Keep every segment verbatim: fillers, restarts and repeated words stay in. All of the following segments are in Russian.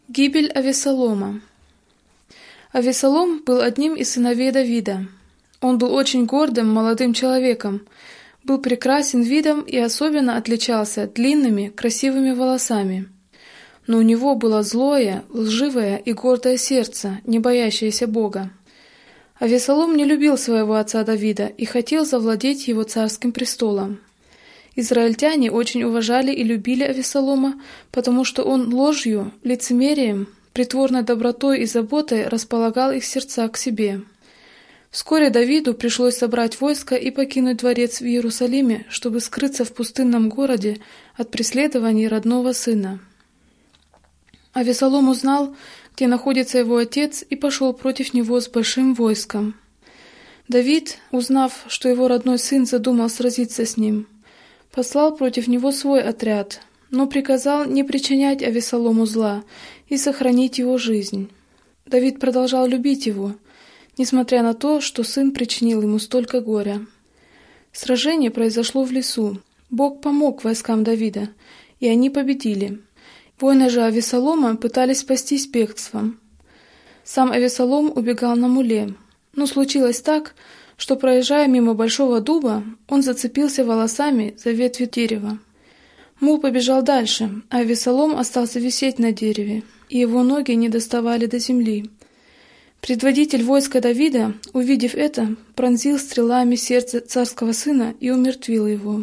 Гибель Авессалома. Авессалом был одним из сыновей Давида. Он был очень гордым молодым человеком, был прекрасен видом и особенно отличался длинными, красивыми волосами. Но у него было злое, лживое и гордое сердце, не боящееся Бога. Авессалом не любил своего отца Давида и хотел завладеть его царским престолом. Израильтяне очень уважали и любили Авессалома, потому что он ложью, лицемерием, притворной добротой и заботой располагал их сердца к себе. Вскоре Давиду пришлось собрать войско и покинуть дворец в Иерусалиме, чтобы скрыться в пустынном городе от преследований родного сына. Авессалом узнал, где находится его отец, и пошел против него с большим войском. Давид, узнав, что его родной сын задумал сразиться с ним, послал против него свой отряд, но приказал не причинять Авессалому зла и сохранить его жизнь. Давид продолжал любить его, несмотря на то, что сын причинил ему столько горя. Сражение произошло в лесу. Бог помог войскам Давида, и они победили. Воины же Авессалома пытались спастись бегством. Сам Авессалом убегал на муле, но случилось так, что, проезжая мимо большого дуба, он зацепился волосами за ветви дерева. Мул побежал дальше, а Авессалом остался висеть на дереве, и его ноги не доставали до земли. Предводитель войска Давида, увидев это, пронзил стрелами сердце царского сына и умертвил его.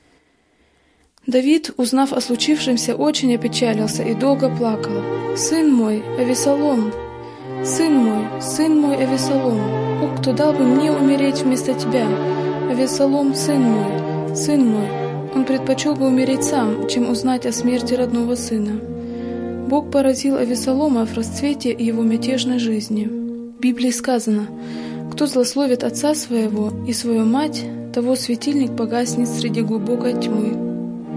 Давид, узнав о случившемся, очень опечалился и долго плакал. «Сын мой, Авессалом! Сын мой, сын мой, Авессалом! О, кто дал бы мне умереть вместо тебя? Авессалом, сын мой, сын мой!» Он предпочел бы умереть сам, чем узнать о смерти родного сына. Бог поразил Авессалома в расцвете его мятежной жизни. В Библии сказано: «Кто злословит отца своего и свою мать, того светильник погаснет среди глубокой тьмы».